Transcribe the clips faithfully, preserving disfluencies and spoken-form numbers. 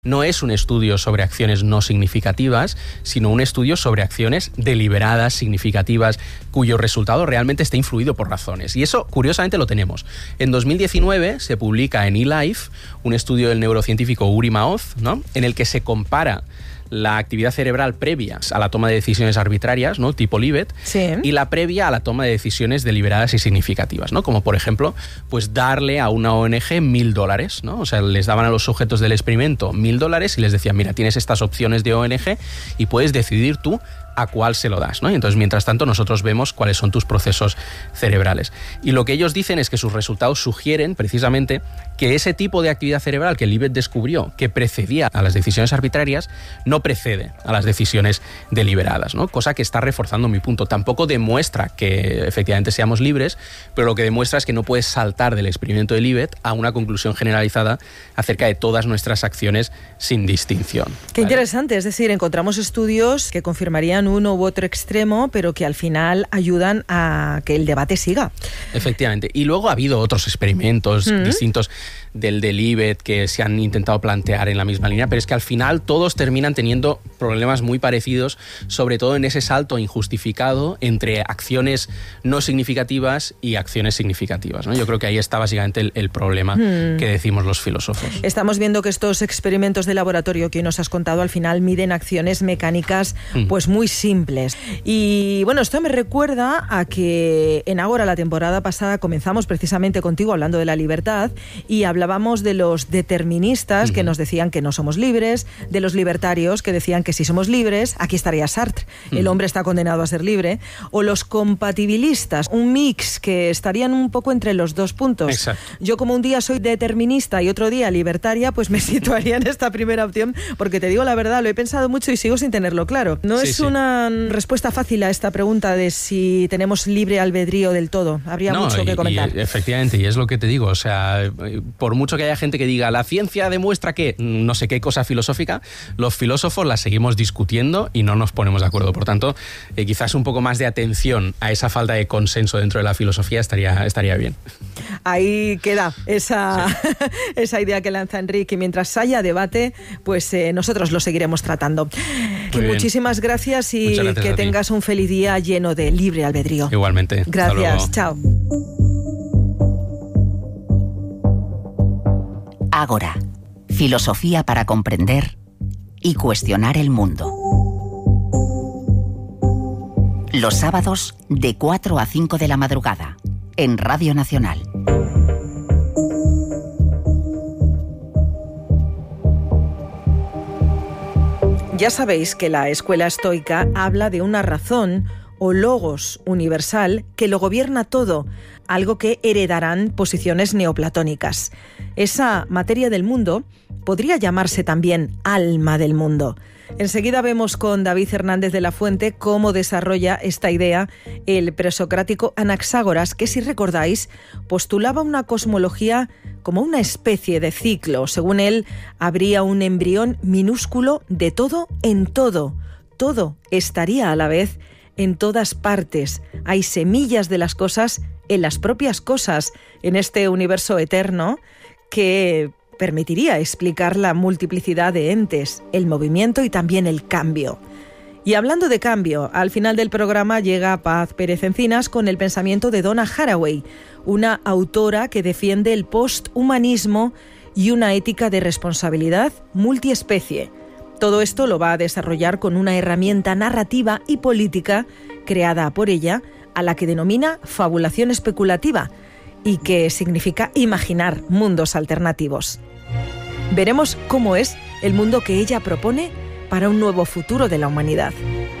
No es un estudio sobre acciones no significativas, sino un estudio sobre acciones deliberadas, significativas, cuyo resultado realmente está influido por razones. Y eso, curiosamente, lo tenemos. En dos mil diecinueve se publica en eLife un estudio del neurocientífico Uri Maoz, ¿no?, en el que se compara la actividad cerebral previa a la toma de decisiones arbitrarias, ¿no?, tipo Libet, sí, y la previa a la toma de decisiones deliberadas y significativas, ¿no? Como por ejemplo, pues darle a una O N G mil dólares, ¿no? O sea, les daban a los sujetos del experimento mil dólares y les decían, mira, tienes estas opciones de O N G y puedes decidir tú a cuál se lo das, ¿no? Y entonces, mientras tanto, nosotros vemos cuáles son tus procesos cerebrales. Y lo que ellos dicen es que sus resultados sugieren, precisamente, que ese tipo de actividad cerebral que Libet descubrió, que precedía a las decisiones arbitrarias, no precede a las decisiones deliberadas, ¿no? Cosa que está reforzando mi punto. Tampoco demuestra que efectivamente seamos libres, pero lo que demuestra es que no puedes saltar del experimento de Libet a una conclusión generalizada acerca de todas nuestras acciones sin distinción. Qué ¿vale? Interesante, es decir, encontramos estudios que confirmarían uno u otro extremo, pero que al final ayudan a que el debate siga. Efectivamente. Y luego ha habido otros experimentos mm. distintos del de Libet que se han intentado plantear en la misma línea, pero es que al final todos terminan teniendo problemas muy parecidos, sobre todo en ese salto injustificado entre acciones no significativas y acciones significativas, ¿no? Yo creo que ahí está básicamente el, el problema mm. que decimos los filósofos. Estamos viendo que estos experimentos de laboratorio que hoy nos has contado al final miden acciones mecánicas mm. pues muy simples. Y bueno, esto me recuerda a que en Ágora, la temporada pasada, comenzamos precisamente contigo hablando de la libertad y hablábamos de los deterministas uh-huh. que nos decían que no somos libres, de los libertarios que decían que si somos libres, aquí estaría Sartre, uh-huh. el hombre está condenado a ser libre, o los compatibilistas, un mix que estarían un poco entre los dos puntos. Exacto. Yo, como un día soy determinista y otro día libertaria, pues me situaría en esta primera opción, porque te digo la verdad, lo he pensado mucho y sigo sin tenerlo claro. No sí, es sí. una respuesta fácil a esta pregunta de si tenemos libre albedrío del todo. Habría no, mucho y, que comentar. Y, efectivamente, y es lo que te digo, o sea, por mucho que haya gente que diga la ciencia demuestra que no sé qué cosa filosófica, los filósofos la seguimos discutiendo y no nos ponemos de acuerdo. Por tanto, eh, quizás un poco más de atención a esa falta de consenso dentro de la filosofía estaría, estaría bien. Ahí queda esa, sí. esa idea que lanza Enrique, y mientras haya debate, pues eh, nosotros lo seguiremos tratando. Que muchísimas gracias y gracias que tengas un feliz día lleno de libre albedrío. Igualmente. Gracias, chao. Ágora, filosofía para comprender y cuestionar el mundo. Los sábados de cuatro a cinco de la madrugada, en Radio Nacional. Ya sabéis que la escuela estoica habla de una razón o logos universal que lo gobierna todo, algo que heredarán posiciones neoplatónicas. Esa materia del mundo podría llamarse también alma del mundo. Enseguida vemos con David Hernández de la Fuente cómo desarrolla esta idea el presocrático Anaxágoras, que, si recordáis, postulaba una cosmología como una especie de ciclo. Según él, habría un embrión minúsculo de todo en todo. Todo estaría a la vez en todas partes. Hay semillas de las cosas en las propias cosas, en este universo eterno que permitiría explicar la multiplicidad de entes, el movimiento y también el cambio. Y hablando de cambio, al final del programa llega Paz Pérez Encinas con el pensamiento de Donna Haraway, una autora que defiende el posthumanismo y una ética de responsabilidad multiespecie. Todo esto lo va a desarrollar con una herramienta narrativa y política creada por ella, a la que denomina fabulación especulativa, y que significa imaginar mundos alternativos. Veremos cómo es el mundo que ella propone para un nuevo futuro de la humanidad.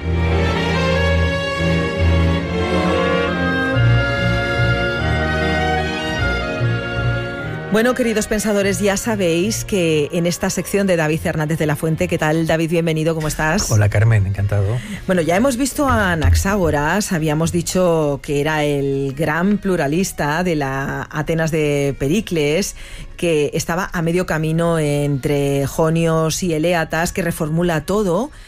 Bueno, queridos pensadores, ya sabéis que en esta sección de David Hernández de la Fuente, ¿qué tal, David? Bienvenido, ¿cómo estás? Hola, Carmen, encantado. Bueno, ya hemos visto a Anaxágoras, habíamos dicho que era el gran pluralista de la Atenas de Pericles, que estaba a medio camino entre jonios y eléatas, que reformula todo.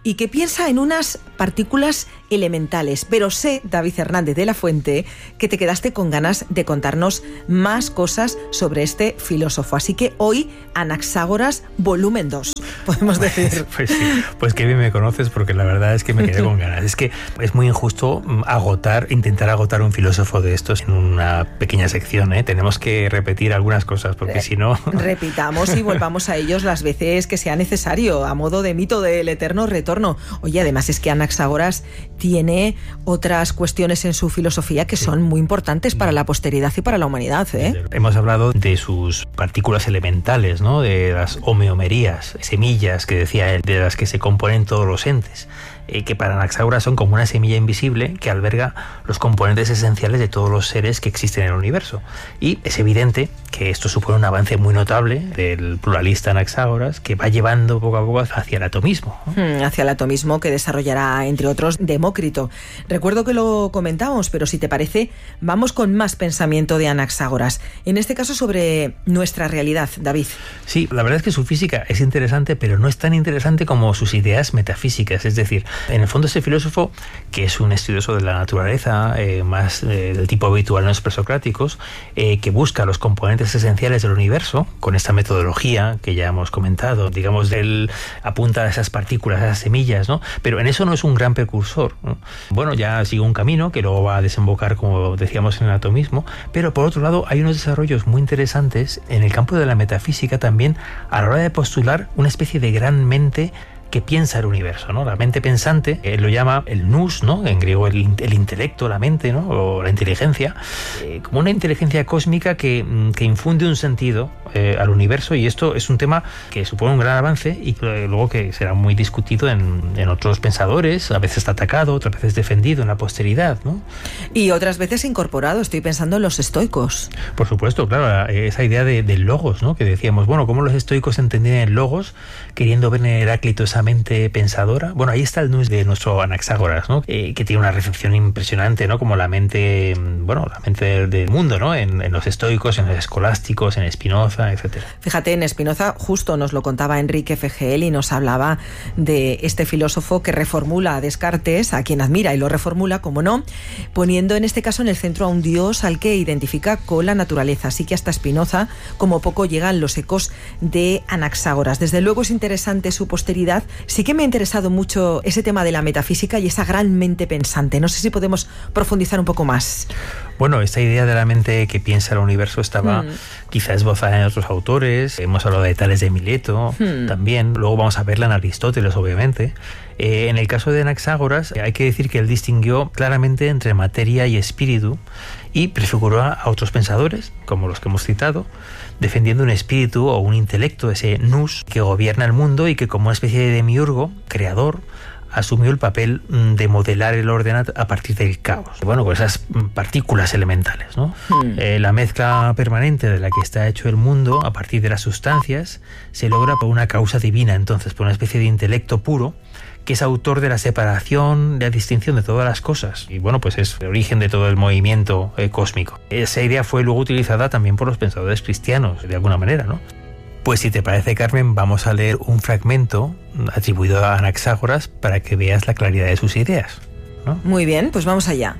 y que piensa en unas partículas elementales. Pero sé, David Hernández de la Fuente, que te quedaste con ganas de contarnos más cosas sobre este filósofo. Así que hoy, Anaxágoras, volumen dos, podemos decir. Pues, pues sí, pues qué bien me conoces, porque la verdad es que me quedé con ganas. Es que es muy injusto agotar, intentar agotar un filósofo de estos en una pequeña sección, ¿eh? Tenemos que repetir algunas cosas, porque si no... Repitamos y volvamos a ellos las veces que sea necesario, a modo de mito del eterno retorno. Oye, además es que Anaxágoras tiene otras cuestiones en su filosofía que sí. son muy importantes para la posteridad y para la humanidad, ¿eh? Hemos hablado de sus partículas elementales, ¿no? De las homeomerías, semillas que decía él, de las que se componen todos los entes. Eh, que para Anaxágoras son como una semilla invisible que alberga los componentes esenciales de todos los seres que existen en el universo. Y es evidente que esto supone un avance muy notable del pluralista Anaxágoras, que va llevando poco a poco hacia el atomismo, ¿no? Hmm, hacia el atomismo que desarrollará, entre otros, Demócrito. Recuerdo que lo comentamos, pero si te parece, vamos con más pensamiento de Anaxágoras. En este caso sobre nuestra realidad, David. Sí, la verdad es que su física es interesante, pero no es tan interesante como sus ideas metafísicas. Es decir, en el fondo, ese filósofo, que es un estudioso de la naturaleza, eh, más eh, del tipo habitual en los presocráticos, eh, que busca los componentes esenciales del universo, con esta metodología que ya hemos comentado, digamos, él apunta a esas partículas, a esas semillas, ¿no? Pero en eso no es un gran precursor, ¿no? Bueno, ya sigue un camino que luego va a desembocar, como decíamos, en el atomismo, pero por otro lado hay unos desarrollos muy interesantes en el campo de la metafísica también, a la hora de postular una especie de gran mente que piensa el universo, ¿no? La mente pensante, él lo llama el nous, ¿no? En griego el, el intelecto, la mente, ¿no? O la inteligencia, eh, como una inteligencia cósmica que, que infunde un sentido eh, al universo, y esto es un tema que supone un gran avance y que luego que será muy discutido en, en otros pensadores, a veces está atacado, otras veces defendido en la posteridad, ¿no? Y otras veces incorporado, estoy pensando en los estoicos. Por supuesto, claro, esa idea de, del logos, ¿no? Que decíamos, bueno, ¿cómo los estoicos entendían el logos, queriendo ver en Heráclito esa mente pensadora? Bueno, ahí está el nous de nuestro Anaxágoras, ¿no? Eh, que tiene una recepción impresionante, ¿no? Como la mente, bueno, la mente del, del mundo, ¿no? En, en los estoicos, en los escolásticos, en Spinoza, etcétera. Fíjate, en Spinoza justo nos lo contaba Enrique Fegel y nos hablaba de este filósofo que reformula a Descartes, a quien admira y lo reformula, como no, poniendo en este caso en el centro a un dios al que identifica con la naturaleza. Así que hasta Spinoza, como poco, llegan los ecos de Anaxágoras. Desde luego es interesante su posteridad. Sí que me ha interesado mucho ese tema de la metafísica y esa gran mente pensante. No sé si podemos profundizar un poco más. Bueno, esta idea de la mente que piensa el universo estaba hmm. quizá esbozada en otros autores. Hemos hablado de Tales de Mileto hmm. también. Luego vamos a verla en Aristóteles, obviamente. Eh, en el caso de Anaxágoras, hay que decir que él distinguió claramente entre materia y espíritu y prefiguró a otros pensadores, como los que hemos citado, defendiendo un espíritu o un intelecto, ese nous, que gobierna el mundo y que, como una especie de demiurgo, creador, asumió el papel de modelar el orden a partir del caos. Bueno, con esas partículas elementales, ¿no? Hmm. Eh, la mezcla permanente de la que está hecho el mundo a partir de las sustancias se logra por una causa divina, entonces, por una especie de intelecto puro, que es autor de la separación, de la distinción de todas las cosas. Y bueno, pues es el origen de todo el movimiento eh, cósmico. Esa idea fue luego utilizada también por los pensadores cristianos, de alguna manera, ¿no? Pues si te parece, Carmen, vamos a leer un fragmento atribuido a Anaxágoras para que veas la claridad de sus ideas, ¿no? Muy bien, pues vamos allá.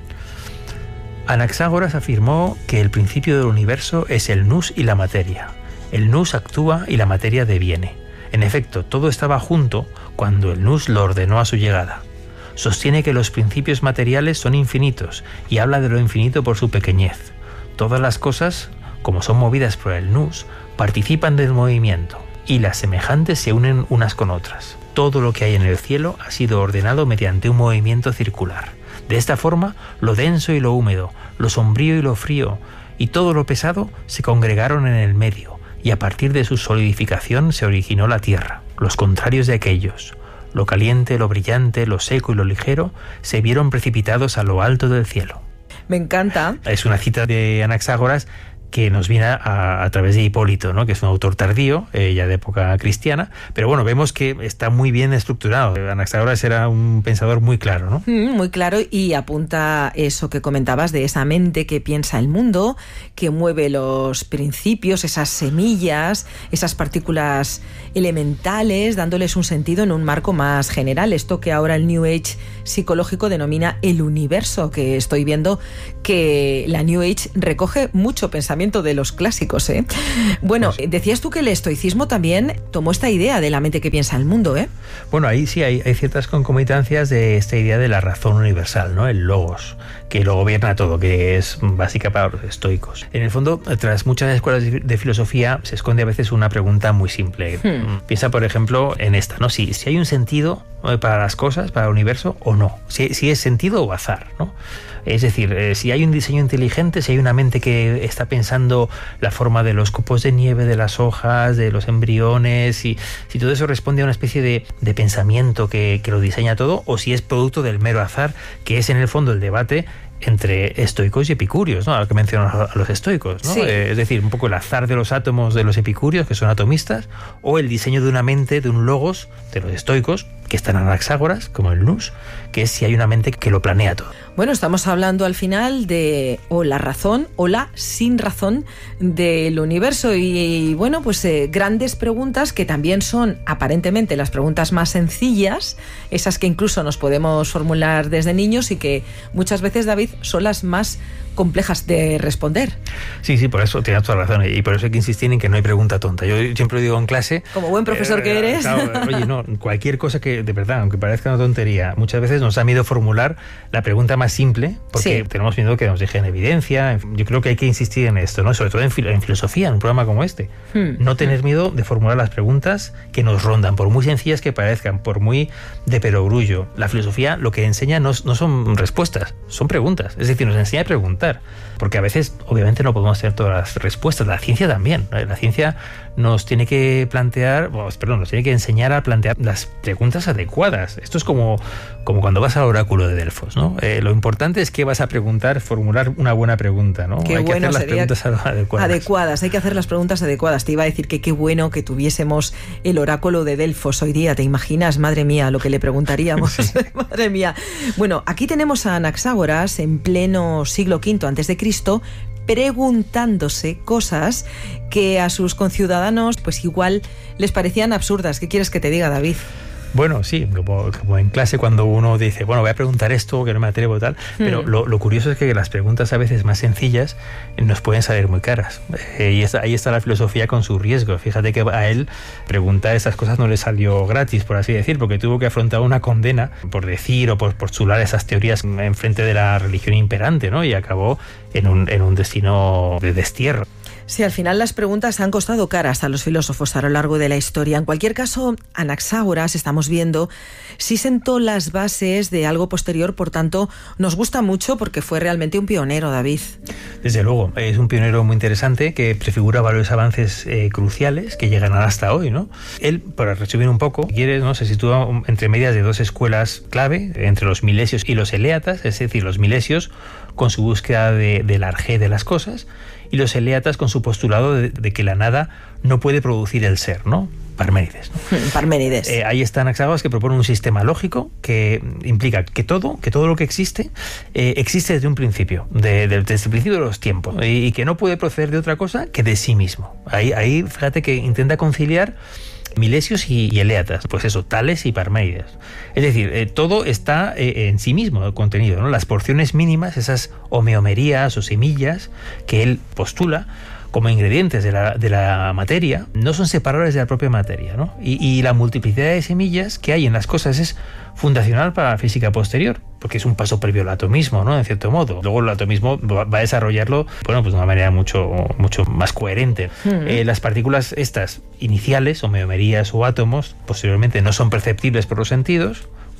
Anaxágoras afirmó que el principio del universo es el nous y la materia. El nous actúa y la materia deviene. En efecto, todo estaba junto cuando el nous lo ordenó a su llegada. Sostiene que los principios materiales son infinitos y habla de lo infinito por su pequeñez. Todas las cosas, como son movidas por el nous, participan del movimiento y las semejantes se unen unas con otras. Todo lo que hay en el cielo ha sido ordenado mediante un movimiento circular. De esta forma, lo denso y lo húmedo, lo sombrío y lo frío, y todo lo pesado se congregaron en el medio, y a partir de su solidificación se originó la tierra. Los contrarios de aquellos, lo caliente, lo brillante, lo seco y lo ligero, se vieron precipitados a lo alto del cielo. Me encanta. Es una cita de Anaxágoras que nos viene a, a través de Hipólito, ¿no? Que es un autor tardío, eh, ya de época cristiana, pero bueno, vemos que está muy bien estructurado. Anaxágoras era un pensador muy claro, ¿no? Mm, muy claro, y apunta eso que comentabas de esa mente que piensa el mundo, que mueve los principios, esas semillas, esas partículas elementales, dándoles un sentido en un marco más general. Esto que ahora el New Age psicológico denomina el universo, que estoy viendo que la New Age recoge mucho pensamiento de los clásicos, ¿eh? Bueno, pues, decías tú que el estoicismo también tomó esta idea de la mente que piensa el mundo, ¿eh? Bueno, ahí sí hay, hay ciertas concomitancias de esta idea de la razón universal, ¿no? El logos, que lo gobierna todo, que es básica para los estoicos. En el fondo, tras muchas escuelas de filosofía se esconde a veces una pregunta muy simple. Hmm. Piensa, por ejemplo, en esta, ¿no? Si, si hay un sentido para las cosas, para el universo, o no. Si, si es sentido o azar, ¿no? Es decir, eh, si hay un diseño inteligente, si hay una mente que está pensando la forma de los copos de nieve, de las hojas, de los embriones, si, si todo eso responde a una especie de, de pensamiento que, que lo diseña todo, o si es producto del mero azar, que es en el fondo el debate entre estoicos y epicúreos, ¿no? Ahora que mencionan a los estoicos, ¿no? Sí. Eh, es decir, un poco el azar de los átomos de los epicúreos, que son atomistas, o el diseño de una mente, de un logos, de los estoicos, que están en Anaxágoras, como el nous, que es si hay una mente que lo planea todo. Bueno, estamos hablando al final de o la razón o la sin razón del universo y, y bueno, pues eh, grandes preguntas que también son aparentemente las preguntas más sencillas, esas que incluso nos podemos formular desde niños y que muchas veces, David, son las más complejas de responder. Sí, sí, por eso tienes toda la razón y por eso hay que insistir en que no hay pregunta tonta. Yo siempre digo en clase... Como buen profesor eh, que eres. Claro, oye, no, cualquier cosa que de verdad, aunque parezca una tontería, muchas veces nos da miedo formular la pregunta más simple porque sí. tenemos miedo que nos dejen evidencia. Yo creo que hay que insistir en esto, ¿no? Sobre todo en, filo- en filosofía, en un programa como este. Hmm. No tener miedo de formular las preguntas que nos rondan, por muy sencillas que parezcan, por muy de perogrullo. La filosofía lo que enseña no, no son respuestas, son preguntas. Es decir, nos enseña a preguntar. Porque a veces, obviamente, no podemos tener todas las respuestas. La ciencia también. La ciencia nos tiene que plantear, bueno, perdón, nos tiene que enseñar a plantear las preguntas adecuadas. Esto es como, como cuando vas al oráculo de Delfos, ¿no? Eh, lo importante es que vas a preguntar, formular una buena pregunta, ¿no? Qué hay bueno que hacer las sería preguntas adecuadas. Adecuadas, hay que hacer las preguntas adecuadas. Te iba a decir que qué bueno que tuviésemos el oráculo de Delfos hoy día. ¿Te imaginas? Madre mía, lo que le preguntaríamos. Sí. Madre mía. Bueno, aquí tenemos a Anaxágoras en pleno siglo quinto antes de Cristo, preguntándose cosas que a sus conciudadanos pues igual les parecían absurdas. ¿Qué quieres que te diga, David? Bueno, sí, como, como en clase cuando uno dice, bueno, voy a preguntar esto, que no me atrevo tal, pero mm. lo, lo curioso es que las preguntas a veces más sencillas nos pueden salir muy caras. Eh, y es, ahí está la filosofía con su riesgo. Fíjate que a él preguntar esas cosas no le salió gratis, por así decir, porque tuvo que afrontar una condena por decir o por postular esas teorías en frente de la religión imperante, ¿no? Y acabó en un, en un destino de destierro. Sí, al final las preguntas han costado caras a los filósofos a lo largo de la historia. En cualquier caso, Anaxágoras, estamos viendo, sí sentó las bases de algo posterior, por tanto, nos gusta mucho porque fue realmente un pionero, David. Desde luego, es un pionero muy interesante que prefigura varios avances eh, cruciales que llegan hasta hoy, ¿no? Él, para resumir un poco, quiere, ¿no? se sitúa entre medias de dos escuelas clave, entre los milesios y los eleatas, es decir, los milesios con su búsqueda de, del arjé de las cosas, y los eleatas con su postulado de, de que la nada no puede producir el ser, ¿no? Parménides, ¿no? Parménides. Eh, ahí está Anaxágoras, que propone un sistema lógico que implica que todo, que todo lo que existe, eh, existe desde un principio, de, de, desde el principio de los tiempos, y, y que no puede proceder de otra cosa que de sí mismo. Ahí, ahí fíjate que intenta conciliar milesios y, y eleatas, pues eso, Tales y Parménides. Es decir, eh, todo está eh, en sí mismo, el contenido, ¿no? Las porciones mínimas, esas homeomerías o semillas que él postula como ingredientes de la, de la materia, no son separables de la propia materia, ¿no? Y, y la multiplicidad de semillas que hay en las cosas es fundacional para la física posterior, porque es un paso previo al atomismo, ¿no? En cierto modo. Luego el atomismo va a desarrollarlo, bueno, pues de una manera mucho, mucho más coherente. Mm. Eh, las partículas estas iniciales, homeomerías o átomos, posteriormente no son perceptibles por los sentidos,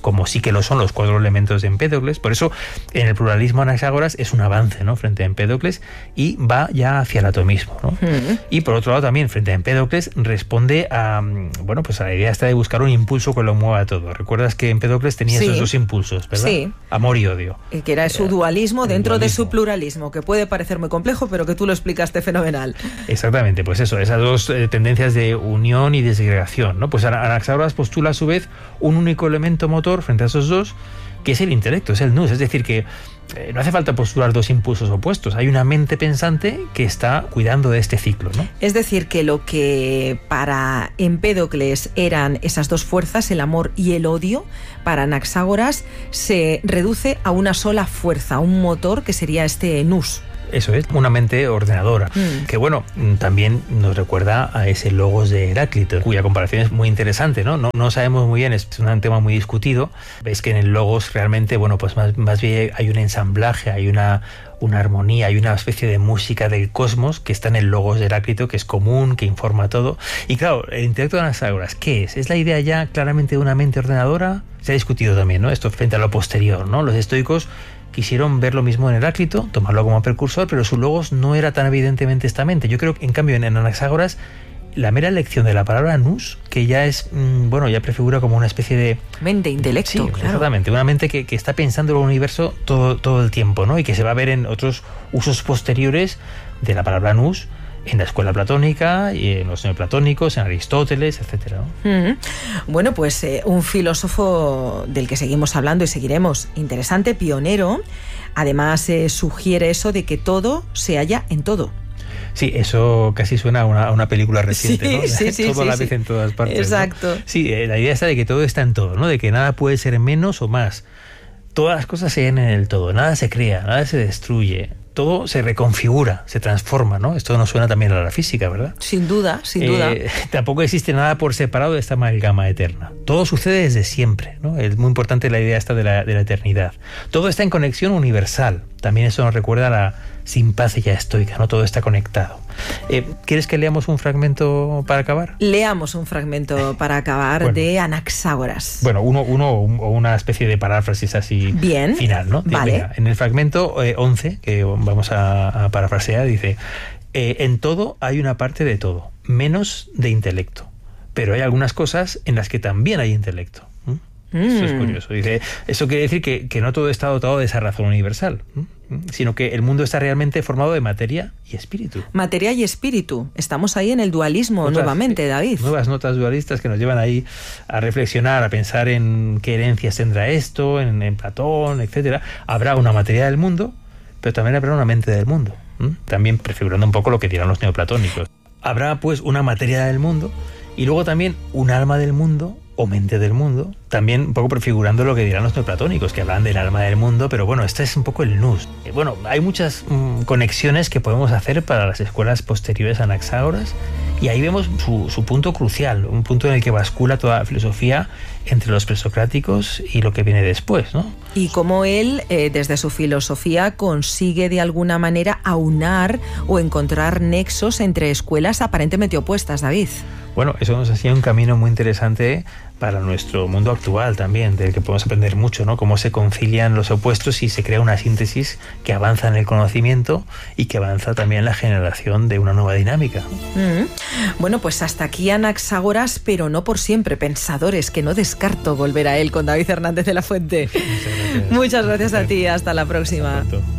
como sí que lo son los cuatro elementos de Empédocles. Por eso en el pluralismo Anaxágoras es un avance, ¿no?, frente a Empédocles, y va ya hacia el atomismo, ¿no? Uh-huh. Y por otro lado también frente a Empédocles responde a, bueno, pues a la idea esta de buscar un impulso que lo mueva todo. Recuerdas que Empédocles tenía sí. esos dos impulsos, ¿verdad? Sí. Amor y odio. Y que era su dualismo dentro dualismo. de su pluralismo, que puede parecer muy complejo, pero que tú lo explicaste fenomenal. Exactamente, pues eso, esas dos eh, tendencias de unión y desagregación, ¿no? Pues Anaxágoras postula a su vez un único elemento motor frente a esos dos, que es el intelecto, es el nous. Es decir, que eh, no hace falta postular dos impulsos opuestos. Hay una mente pensante que está cuidando de este ciclo, ¿no? Es decir, que lo que para Empédocles eran esas dos fuerzas, el amor y el odio, para Anaxágoras se reduce a una sola fuerza, un motor que sería este nous. Eso es, una mente ordenadora, mm. que bueno, también nos recuerda a ese logos de Heráclito, cuya comparación es muy interesante, ¿no? No, no sabemos muy bien, es un tema muy discutido. Veis que en el logos realmente, bueno, pues más, más bien hay un ensamblaje, hay una, una armonía, hay una especie de música del cosmos que está en el logos de Heráclito, que es común, que informa todo. Y claro, el intelecto de Anaxágoras, ¿qué es? ¿Es la idea ya claramente de una mente ordenadora? Se ha discutido también, ¿no?, esto frente a lo posterior, ¿no? Los estoicos quisieron ver lo mismo en Heráclito, tomarlo como precursor, pero su logos no era tan evidentemente esta mente. Yo creo que en cambio en Anaxágoras la mera elección de la palabra nous, que ya es, mmm, bueno, ya prefigura como una especie de mente, intelecto, sí, claro. Exactamente, una mente que, que está pensando en el universo todo, todo el tiempo, ¿no? Y que se va a ver en otros usos posteriores de la palabra nous, en la escuela platónica y en los neoplatónicos, en Aristóteles, etcétera, ¿no? Mm-hmm. Bueno, pues eh, un filósofo del que seguimos hablando y seguiremos, interesante, pionero. Además eh, sugiere eso de que todo se halla en todo. Sí, eso casi suena a una, a una película reciente, sí, ¿no? Sí, sí, todo sí, a la sí. vez en todas partes. Exacto. ¿no? Sí, eh, la idea está de que todo está en todo, ¿no? De que nada puede ser menos o más. Todas las cosas se hallan en el todo, nada se crea, nada se destruye. Todo se reconfigura, se transforma, ¿no? Esto nos suena también a la física, ¿verdad? Sin duda, sin eh, duda. Tampoco existe nada por separado de esta amalgama eterna. Todo sucede desde siempre, ¿no? Es muy importante la idea esta de la, de la eternidad. Todo está en conexión universal. También eso nos recuerda a la simpatia estoica, ¿no? Todo está conectado. Eh, ¿Quieres que leamos un fragmento para acabar? Leamos un fragmento para acabar bueno, de Anaxágoras. Bueno, uno, uno o una especie de paráfrasis así Bien, final, ¿no? Vale. Venga, en el fragmento eh, once, que vamos a, a parafrasear, dice: eh, en todo hay una parte de todo, menos de intelecto. Pero hay algunas cosas en las que también hay intelecto. ¿Mm? Eso es curioso. Dice, eso quiere decir que, que no todo está dotado de esa razón universal, ¿m? sino que el mundo está realmente formado de materia y espíritu. Materia y espíritu. Estamos ahí en el dualismo Otras, nuevamente, David. Nuevas notas dualistas que nos llevan ahí a reflexionar, a pensar en qué herencias tendrá esto, en, en Platón, etcétera. Habrá una materia del mundo, pero también habrá una mente del mundo. ¿m? También prefigurando un poco lo que dirán los neoplatónicos. Habrá pues una materia del mundo y luego también un alma del mundo o mente del mundo, también un poco prefigurando lo que dirán los neoplatónicos, que hablan del alma del mundo, pero bueno, este es un poco el nous. Bueno, hay muchas mmm, conexiones que podemos hacer para las escuelas posteriores a Anaxágoras, y ahí vemos su, su punto crucial, un punto en el que bascula toda la filosofía entre los presocráticos y lo que viene después, ¿no? Y cómo él, eh, desde su filosofía, consigue de alguna manera aunar o encontrar nexos entre escuelas aparentemente opuestas, David. Bueno, eso nos hacía un camino muy interesante para nuestro mundo actual también, del que podemos aprender mucho, ¿no? Cómo se concilian los opuestos y se crea una síntesis que avanza en el conocimiento y que avanza también la generación de una nueva dinámica. Mm. Bueno, pues hasta aquí Anaxágoras, pero no por siempre. Pensadores, que no descarto volver a él con David Hernández de la Fuente. Muchas gracias, Muchas gracias a ti, hasta la próxima. Hasta pronto.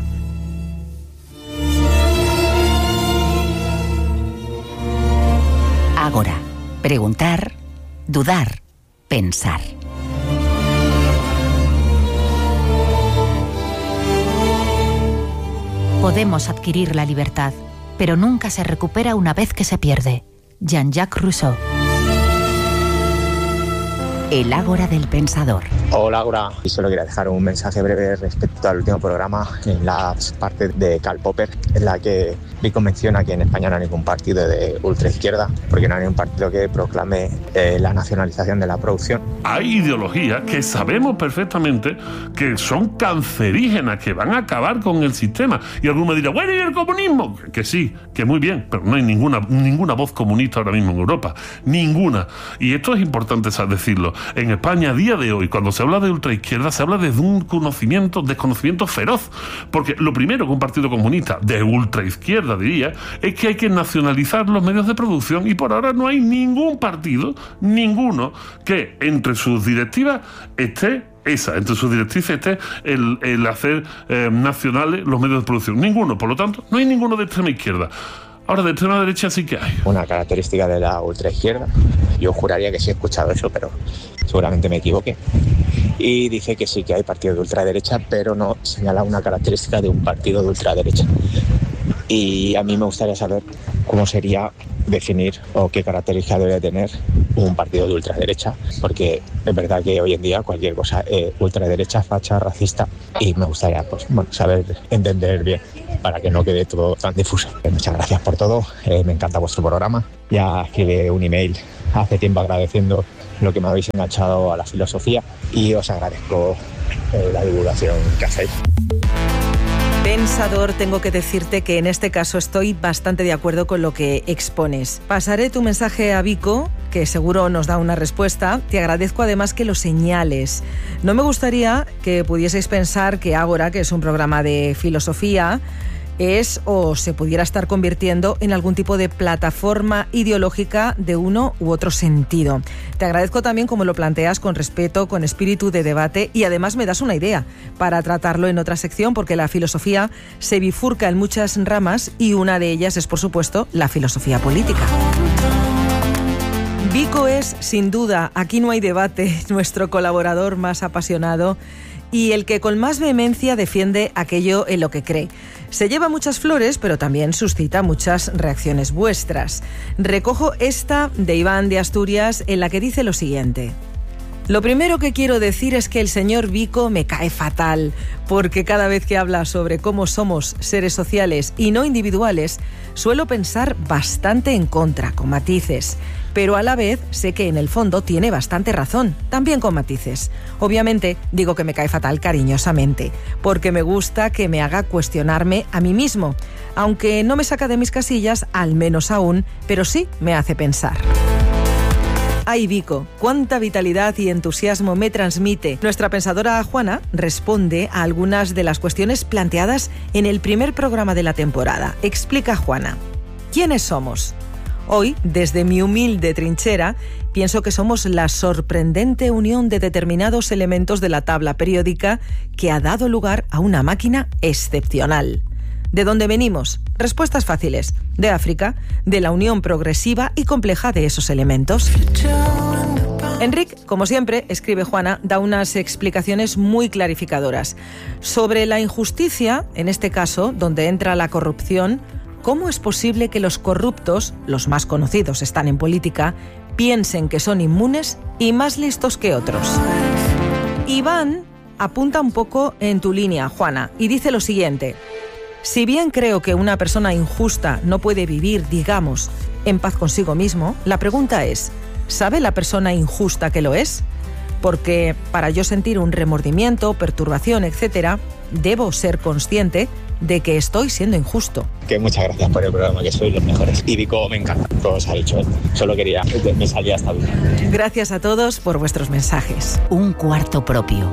Ágora. Preguntar, dudar, pensar. Podemos adquirir la libertad, pero nunca se recupera una vez que se pierde. Jean-Jacques Rousseau. El Ágora del Pensador. Hola, Ágora. Y solo quería dejar un mensaje breve respecto al último programa, en la parte de Karl Popper, en la que Vico menciona que en España no hay ningún partido de ultraizquierda, porque no hay ningún partido que proclame eh, la nacionalización de la producción. Hay ideologías que sabemos perfectamente que son cancerígenas, que van a acabar con el sistema. Y alguno me dirá, bueno, ¿y el comunismo? Que sí, que muy bien, pero no hay ninguna, ninguna voz comunista ahora mismo en Europa. Ninguna. Y esto es importante decirlo. en España a día de hoy, cuando se habla de ultraizquierda, se habla desde un conocimiento, desconocimiento feroz. Porque lo primero que un partido comunista de ultraizquierda diría es que hay que nacionalizar los medios de producción, y por ahora no hay ningún partido, ninguno, que entre sus directivas esté esa, entre sus directrices esté el, el hacer eh, nacionales los medios de producción. Ninguno, por lo tanto, no hay ninguno de extrema izquierda. Ahora, de extrema derecha sí que hay. Una característica de la ultraizquierda, yo juraría que sí he escuchado eso, pero seguramente me equivoqué. Y dice que sí que hay partidos de ultraderecha, pero no señala una característica de un partido de ultraderecha. Y a mí me gustaría saber cómo sería definir o qué características debe tener un partido de ultraderecha, porque es verdad que hoy en día cualquier cosa es ultraderecha, facha, racista, y me gustaría pues, bueno, saber entender bien para que no quede todo tan difuso. Muchas gracias por todo, eh, me encanta vuestro programa. Ya escribí un email hace tiempo agradeciendo lo que me habéis enganchado a la filosofía y os agradezco eh, la divulgación que hacéis. Pensador, tengo que decirte que en este caso estoy bastante de acuerdo con lo que expones. Pasaré tu mensaje a Vico, que seguro nos da una respuesta. Te agradezco además que lo señales. No me gustaría que pudieseis pensar que Ágora, que es un programa de filosofía, es o se pudiera estar convirtiendo en algún tipo de plataforma ideológica de uno u otro sentido. Te agradezco también cómo lo planteas con respeto, con espíritu de debate, y además me das una idea para tratarlo en otra sección, porque la filosofía se bifurca en muchas ramas y una de ellas es, por supuesto, la filosofía política. Vico es, sin duda, aquí no hay debate, nuestro colaborador más apasionado y el que con más vehemencia defiende aquello en lo que cree. Se lleva muchas flores, pero también suscita muchas reacciones vuestras. Recojo esta de Iván de Asturias, en la que dice lo siguiente. Lo primero que quiero decir es que el señor Vico me cae fatal, porque cada vez que habla sobre cómo somos seres sociales y no individuales, suelo pensar bastante en contra, con matices. Pero a la vez sé que en el fondo tiene bastante razón, también con matices. Obviamente digo que me cae fatal cariñosamente, porque me gusta que me haga cuestionarme a mí mismo, aunque no me saca de mis casillas, al menos aún, pero sí me hace pensar. Ay, Vico, cuánta vitalidad y entusiasmo me transmite. Nuestra pensadora Juana responde a algunas de las cuestiones planteadas en el primer programa de la temporada. Explica Juana. ¿Quiénes somos? Hoy, desde mi humilde trinchera, pienso que somos la sorprendente unión de determinados elementos de la tabla periódica que ha dado lugar a una máquina excepcional. ¿De dónde venimos? Respuestas fáciles. De África, de la unión progresiva y compleja de esos elementos. Enric, como siempre, escribe Juana, da unas explicaciones muy clarificadoras. Sobre la injusticia, en este caso, donde entra la corrupción, ¿cómo es posible que los corruptos, los más conocidos están en política, piensen que son inmunes y más listos que otros? Iván apunta un poco en tu línea, Juana, y dice lo siguiente. Si bien creo que una persona injusta no puede vivir, digamos, en paz consigo mismo, la pregunta es, ¿sabe la persona injusta que lo es? Porque para yo sentir un remordimiento, perturbación, etcétera, debo ser consciente de que estoy siendo injusto. Que muchas gracias por el programa, que sois los mejores. Y Vico me encanta, como os ha dicho. Solo quería, me salía esta duda. Gracias a todos por vuestros mensajes. Un cuarto propio.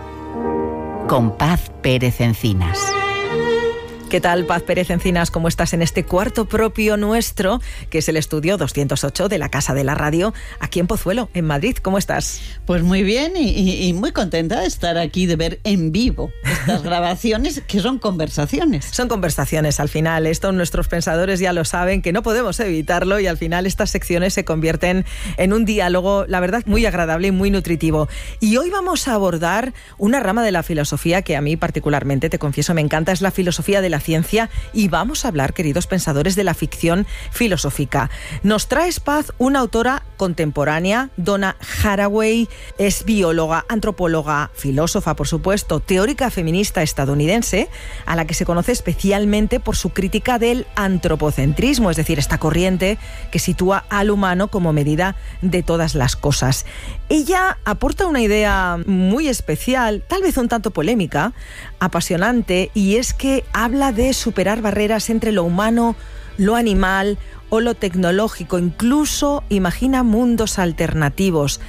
Con Paz Pérez Encinas. ¿Qué tal, Paz Pérez Encinas? ¿Cómo estás en este cuarto propio nuestro, que es el estudio doscientos ocho de la Casa de la Radio, aquí en Pozuelo, en Madrid? ¿Cómo estás? Pues muy bien y, y, y muy contenta de estar aquí, de ver en vivo estas grabaciones que son conversaciones. Son conversaciones al final. Esto nuestros pensadores ya lo saben, que no podemos evitarlo, y al final estas secciones se convierten en un diálogo, la verdad, muy agradable y muy nutritivo. Y hoy vamos a abordar una rama de la filosofía que a mí particularmente, te confieso, me encanta, es la filosofía de la ciencia, y vamos a hablar, queridos pensadores, de la ficción filosófica. Nos traes, Paz, una autora contemporánea, Donna Haraway. Es bióloga, antropóloga, filósofa, por supuesto, teórica feminista estadounidense, a la que se conoce especialmente por su crítica del antropocentrismo, es decir, esta corriente que sitúa al humano como medida de todas las cosas. Ella aporta una idea muy especial, tal vez un tanto polémica, apasionante, y es que habla de superar barreras entre lo humano, lo animal o lo tecnológico. Incluso imagina mundos alternativos.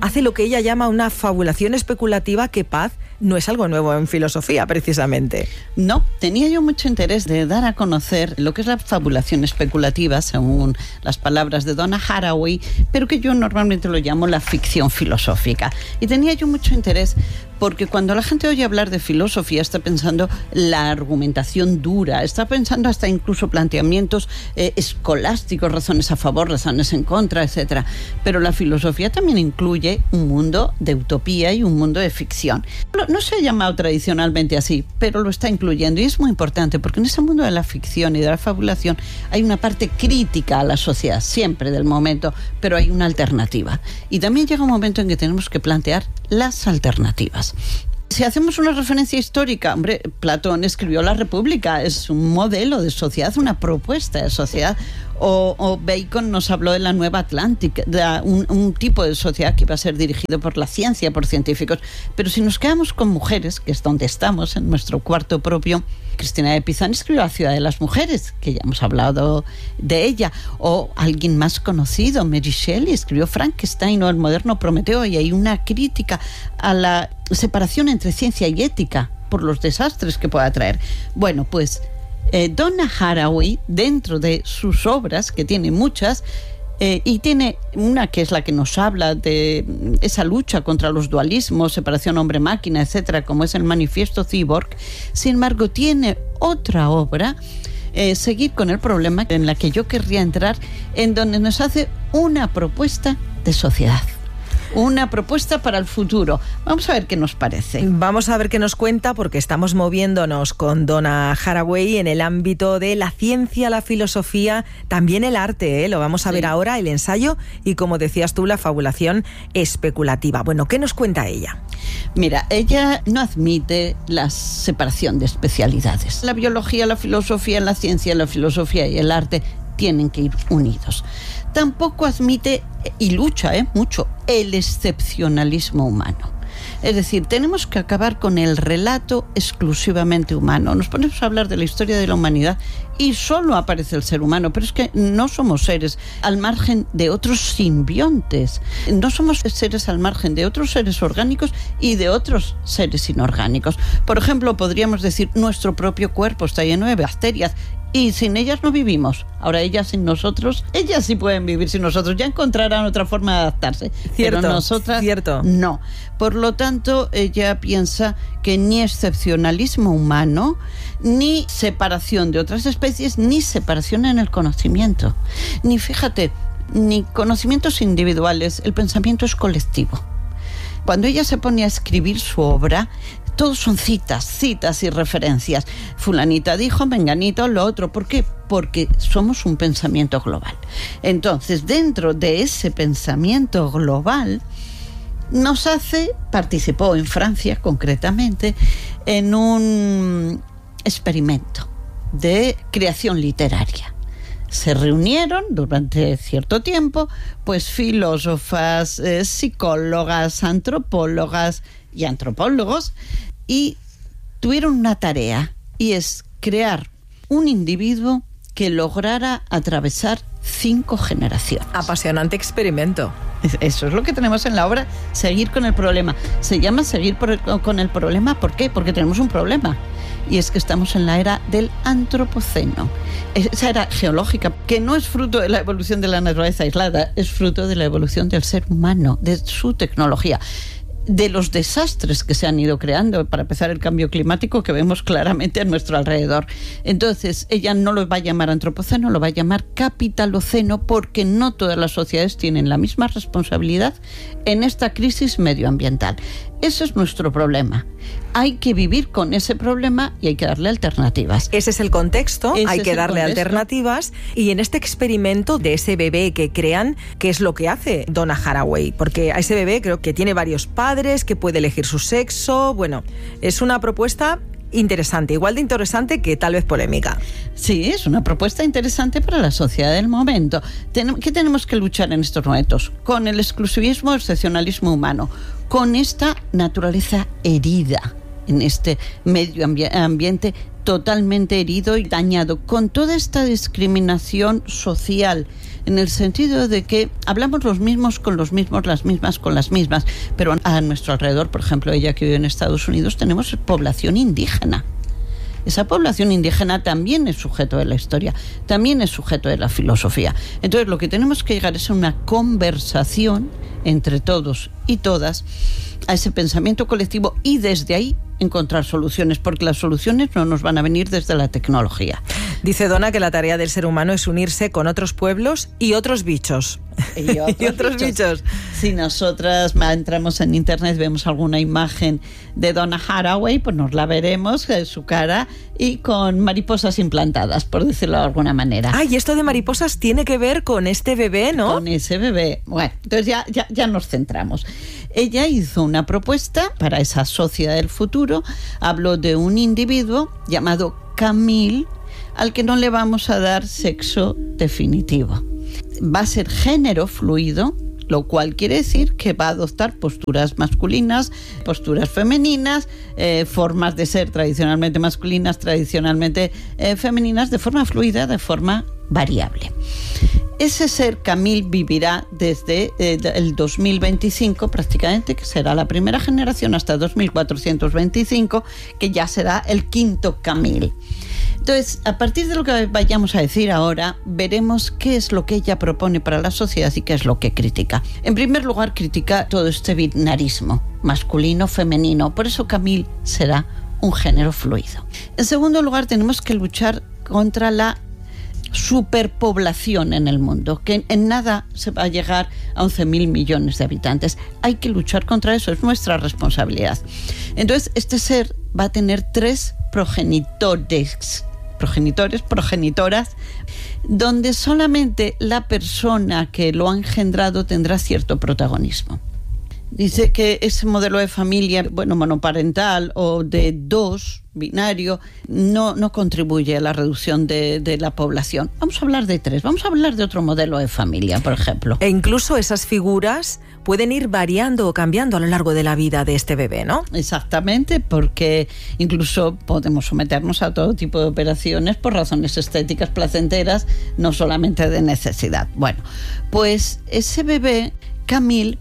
hace lo que ella llama una fabulación especulativa que, Paz, no es algo nuevo en filosofía, precisamente. No, tenía yo mucho interés de dar a conocer lo que es la fabulación especulativa, según las palabras de Donna Haraway, pero que yo normalmente lo llamo la ficción filosófica. Y tenía yo mucho interés porque cuando la gente oye hablar de filosofía está pensando la argumentación dura, está pensando hasta incluso planteamientos eh, escolásticos, razones a favor, razones en contra, etcétera. Pero la filosofía también incluye un mundo de utopía y un mundo de ficción. No, no se ha llamado tradicionalmente así, pero lo está incluyendo y es muy importante porque en ese mundo de la ficción y de la fabulación hay una parte crítica a la sociedad, siempre del momento, pero hay una alternativa. Y también llega un momento en que tenemos que plantear las alternativas. Si hacemos una referencia histórica, hombre, Platón escribió La República, es un modelo de sociedad, una propuesta de sociedad. O, o Bacon nos habló de la nueva Atlántica, de un, un tipo de sociedad que iba a ser dirigido por la ciencia, por científicos. Pero si nos quedamos con mujeres, que es donde estamos, en nuestro cuarto propio, Cristina de Pizan escribió La ciudad de las mujeres, que ya hemos hablado de ella. O alguien más conocido, Mary Shelley, escribió Frankenstein o El moderno Prometeo, y hay una crítica a la separación entre ciencia y ética por los desastres que pueda traer. Bueno, pues Eh, Donna Haraway, dentro de sus obras, que tiene muchas, eh, y tiene una que es la que nos habla de esa lucha contra los dualismos, separación hombre-máquina, etcétera, como es el Manifiesto Cyborg. Sin embargo, tiene otra obra, eh, Seguir con el problema, en la que yo querría entrar, en donde nos hace una propuesta de sociedad. Una propuesta para el futuro. Vamos a ver qué nos parece. Vamos a ver qué nos cuenta, porque estamos moviéndonos con Donna Haraway en el ámbito de la ciencia, la filosofía, también el arte, ¿eh? Lo vamos a sí. ver ahora, el ensayo y, como decías tú, la fabulación especulativa. Bueno, ¿qué nos cuenta ella? Mira, ella no admite la separación de especialidades. La biología, la filosofía, la ciencia, la filosofía y el arte tienen que ir unidos. Tampoco admite, y lucha eh, mucho, el excepcionalismo humano. Es decir, tenemos que acabar con el relato exclusivamente humano. Nos ponemos a hablar de la historia de la humanidad y solo aparece el ser humano, pero es que no somos seres al margen de otros simbiontes. No somos seres al margen de otros seres orgánicos y de otros seres inorgánicos. Por ejemplo, podríamos decir, nuestro propio cuerpo está lleno de bacterias y sin ellas no vivimos. Ahora ellas sin nosotros, ellas sí pueden vivir sin nosotros, ya encontrarán otra forma de adaptarse. Cierto, pero nosotras cierto. no. Por lo tanto, ella piensa que ni excepcionalismo humano, ni separación de otras especies, ni separación en el conocimiento. Ni, fíjate, ni conocimientos individuales, el pensamiento es colectivo. Cuando ella se pone a escribir su obra, todos son citas, citas y referencias. Fulanita dijo, menganito, lo otro. ¿Por qué? Porque somos un pensamiento global. Entonces, dentro de ese pensamiento global, nos hace, participó en Francia concretamente, en un experimento de creación literaria. Se reunieron durante cierto tiempo, pues filósofas, eh, psicólogas, antropólogas y antropólogos, y tuvieron una tarea, y es crear un individuo que lograra atravesar cinco generaciones. Apasionante experimento. Eso es lo que tenemos en la obra, Seguir con el problema. Se llama Seguir por el, con el problema, ¿por qué? Porque tenemos un problema. Y es que estamos en la era del antropoceno. Esa era geológica, que no es fruto de la evolución de la naturaleza aislada, es fruto de la evolución del ser humano, de su tecnología, de los desastres que se han ido creando, para empezar el cambio climático que vemos claramente a nuestro alrededor. Entonces, ella no lo va a llamar antropoceno, lo va a llamar capitaloceno, porque no todas las sociedades tienen la misma responsabilidad en esta crisis medioambiental. Ese es nuestro problema. Hay que vivir con ese problema y hay que darle alternativas. Ese es el contexto, Ese hay es que el darle contexto. alternativas. Y en este experimento de ese bebé que crean, ¿qué es lo que hace Donna Haraway? Porque a ese bebé creo que tiene varios padres, que puede elegir su sexo. Bueno, es una propuesta interesante, igual de interesante que tal vez polémica. Sí, es una propuesta interesante para la sociedad del momento. Ten- ¿Qué tenemos que luchar en estos momentos? Con el exclusivismo, excepcionalismo humano, con esta naturaleza herida, en este medio ambi- ambiente totalmente herido y dañado, con toda esta discriminación social, en el sentido de que hablamos los mismos con los mismos, las mismas con las mismas, pero a nuestro alrededor, por ejemplo, ella que vive en Estados Unidos, tenemos población indígena. Esa población indígena también es sujeto de la historia, también es sujeto de la filosofía. Entonces, lo que tenemos que llegar es a una conversación entre todos y todas, a ese pensamiento colectivo, y desde ahí encontrar soluciones, porque las soluciones no nos van a venir desde la tecnología. Dice Donna que la tarea del ser humano es unirse con otros pueblos y otros bichos. Y otros, y otros bichos. bichos. Si nosotras entramos en internet, vemos alguna imagen de Donna Haraway, pues nos la veremos, su cara, y con mariposas implantadas, por decirlo de alguna manera. Ah, y esto de mariposas tiene que ver con este bebé, ¿no? Con ese bebé. Bueno, entonces ya, ya, ya nos centramos. Ella hizo una propuesta para esa sociedad del futuro. Habló de un individuo llamado Camille, al que no le vamos a dar sexo definitivo. Va a ser género fluido, lo cual quiere decir que va a adoptar posturas masculinas, posturas femeninas, eh, formas de ser tradicionalmente masculinas, tradicionalmente eh, femeninas, de forma fluida, de forma variable. Ese ser, Camille, vivirá desde eh, el dos mil veinticinco prácticamente, que será la primera generación, hasta dos mil cuatrocientos veinticinco, que ya será el quinto Camille. Entonces, a partir de lo que vayamos a decir ahora, veremos qué es lo que ella propone para la sociedad y qué es lo que critica. En primer lugar, critica todo este binarismo, masculino, femenino. Por eso Camille será un género fluido. En segundo lugar, tenemos que luchar contra la superpoblación en el mundo, que en nada se va a llegar a once mil millones de habitantes. Hay que luchar contra eso, es nuestra responsabilidad. Entonces, este ser va a tener tres progenitores, progenitores, progenitoras, donde solamente la persona que lo ha engendrado tendrá cierto protagonismo. Dice que ese modelo de familia, bueno, monoparental o de dos, binario, no, no contribuye a la reducción de, de la población. Vamos a hablar de tres, vamos a hablar de otro modelo de familia, por ejemplo. E incluso esas figuras pueden ir variando o cambiando a lo largo de la vida de este bebé, ¿no? Exactamente, porque incluso podemos someternos a todo tipo de operaciones por razones estéticas placenteras, no solamente de necesidad. Bueno, pues ese bebé, Camille,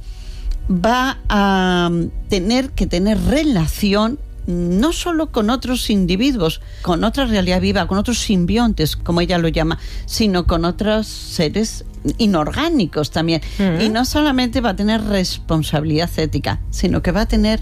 va a tener que tener relación no solo con otros individuos, con otra realidad viva, con otros simbiontes, como ella lo llama, sino con otros seres inorgánicos también. Uh-huh. Y no solamente va a tener responsabilidad ética, sino que va a tener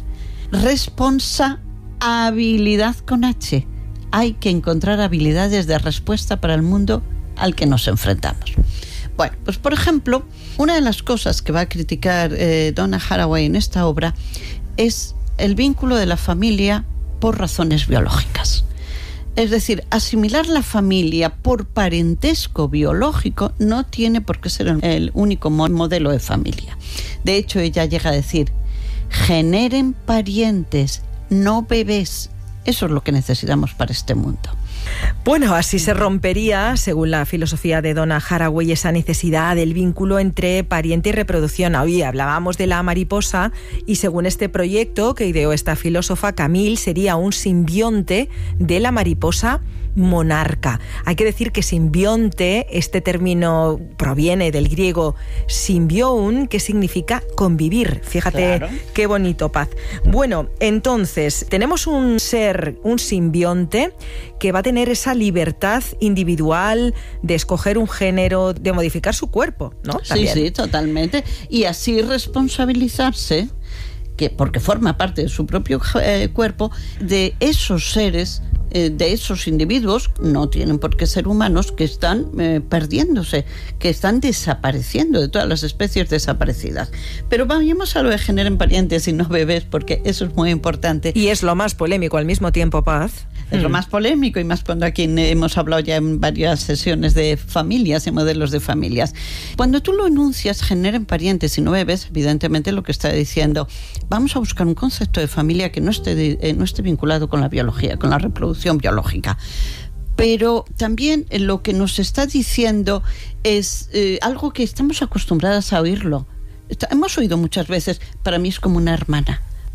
responsabilidad con H. Hay que encontrar habilidades de respuesta para el mundo al que nos enfrentamos. Bueno, pues por ejemplo, una de las cosas que va a criticar eh, Donna Haraway en esta obra es el vínculo de la familia por razones biológicas. Es decir, asimilar la familia por parentesco biológico no tiene por qué ser el único modelo de familia. De hecho, ella llega a decir, generen parientes, no bebés. Eso es lo que necesitamos para este mundo. Bueno, así se rompería, según la filosofía de Donna Haraway, esa necesidad del vínculo entre pariente y reproducción. Hoy hablábamos de la mariposa y según este proyecto que ideó esta filósofa, Camille sería un simbionte de la mariposa monarca. Hay que decir que simbionte, este término proviene del griego symbioun, que significa convivir. Fíjate, claro. Qué bonito, Paz. Bueno, entonces, tenemos un ser, un simbionte, que va a tener esa libertad individual de escoger un género, de modificar su cuerpo, ¿no? También. Sí, sí, totalmente. Y así responsabilizarse, que porque forma parte de su propio eh, cuerpo, de esos seres, eh, de esos individuos, no tienen por qué ser humanos, que están eh, perdiéndose, que están desapareciendo, de todas las especies desaparecidas. Pero vayamos a lo de generen parientes y no bebés, porque eso es muy importante. Y es lo más polémico al mismo tiempo, Paz. Es lo más polémico, y más cuando aquí hemos hablado ya en varias sesiones de familias y modelos de familias. Cuando tú lo enuncias, generen parientes y no bebés, evidentemente lo que está diciendo, vamos a buscar un concepto de familia que no esté, eh, no esté vinculado con la biología, con la reproducción biológica. Pero también lo que nos está diciendo es eh, algo que estamos acostumbradas a oírlo. Está, hemos oído muchas veces, para mí es como una hermana.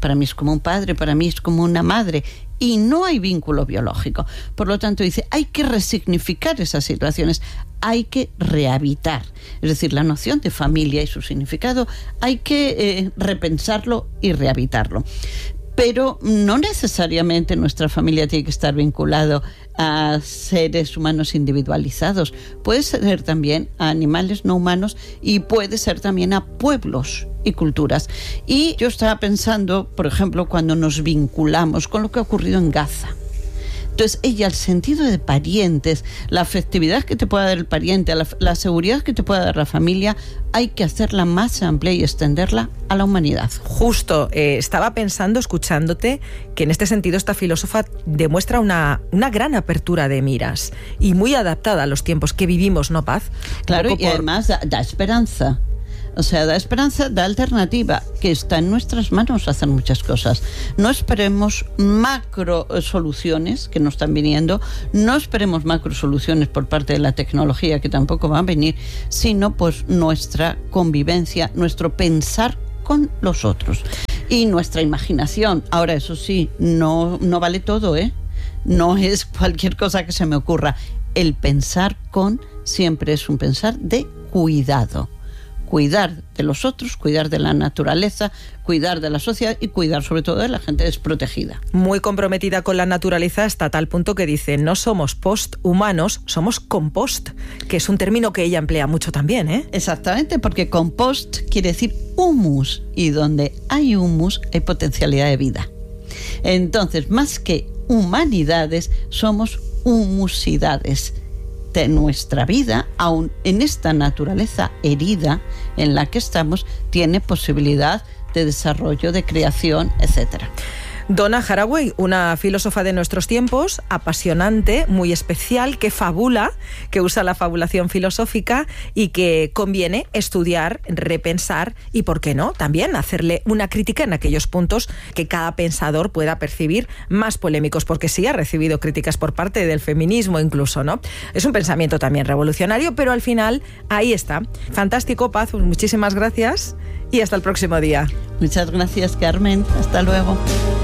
para mí es como un padre, para mí es como una madre, y no hay vínculo biológico. Por lo tanto, dice, hay que resignificar esas situaciones, hay que rehabitar. Es decir, la noción de familia y su significado hay que eh, repensarlo y rehabitarlo. Pero no necesariamente nuestra familia tiene que estar vinculado a seres humanos individualizados. Puede ser también a animales no humanos y puede ser también a pueblos y culturas. Y yo estaba pensando, por ejemplo, cuando nos vinculamos con lo que ha ocurrido en Gaza. Entonces, ella, el sentido de parientes, la afectividad que te pueda dar el pariente, la, la seguridad que te pueda dar la familia, hay que hacerla más amplia y extenderla a la humanidad. Justo, eh, estaba pensando, escuchándote, que en este sentido esta filósofa demuestra una, una gran apertura de miras y muy adaptada a los tiempos que vivimos, ¿no, Paz? Claro, y por... además da, da esperanza. O sea, da esperanza, da alternativa, que está en nuestras manos hacer muchas cosas. No esperemos macro soluciones que nos están viniendo, no esperemos macro soluciones por parte de la tecnología, que tampoco va a venir, sino pues nuestra convivencia, nuestro pensar con los otros y nuestra imaginación. Ahora, eso sí, no, no vale todo, ¿eh? No es cualquier cosa que se me ocurra. El pensar con siempre es un pensar de cuidado. Cuidar de los otros, cuidar de la naturaleza, cuidar de la sociedad y cuidar sobre todo de la gente desprotegida. Muy comprometida con la naturaleza hasta tal punto que dice, no somos post-humanos, somos compost, que es un término que ella emplea mucho también, ¿eh? Exactamente, porque compost quiere decir humus, y donde hay humus hay potencialidad de vida. Entonces, más que humanidades, somos humusidades de nuestra vida, aún en esta naturaleza herida en la que estamos, tiene posibilidad de desarrollo, de creación, etcétera. Donna Haraway, una filósofa de nuestros tiempos, apasionante, muy especial, que fabula, que usa la fabulación filosófica y que conviene estudiar, repensar y, ¿por qué no?, también hacerle una crítica en aquellos puntos que cada pensador pueda percibir más polémicos, porque sí ha recibido críticas por parte del feminismo incluso, ¿no? Es un pensamiento también revolucionario, pero al final ahí está. Fantástico, Paz, muchísimas gracias y hasta el próximo día. Muchas gracias, Carmen. Hasta luego.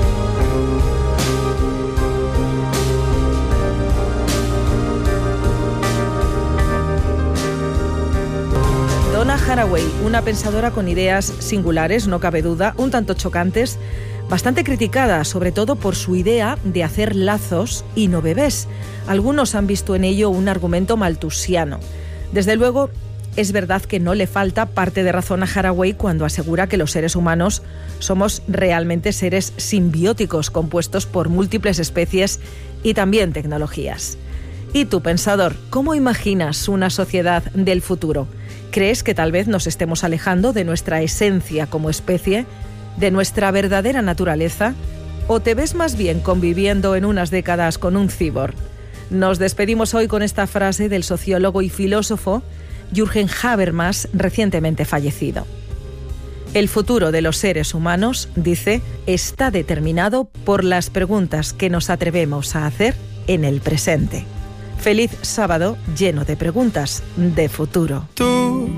Donna Haraway, una pensadora con ideas singulares, no cabe duda, un tanto chocantes, bastante criticada, sobre todo por su idea de hacer lazos y no bebés. Algunos han visto en ello un argumento malthusiano. Desde luego, es verdad que no le falta parte de razón a Haraway cuando asegura que los seres humanos somos realmente seres simbióticos compuestos por múltiples especies y también tecnologías. ¿Y tú, pensador, cómo imaginas una sociedad del futuro? ¿Crees que tal vez nos estemos alejando de nuestra esencia como especie, de nuestra verdadera naturaleza? ¿O te ves más bien conviviendo en unas décadas con un cíborg? Nos despedimos hoy con esta frase del sociólogo y filósofo Jürgen Habermas, recientemente fallecido. El futuro de los seres humanos, dice, está determinado por las preguntas que nos atrevemos a hacer en el presente. Feliz sábado lleno de preguntas de futuro. Tú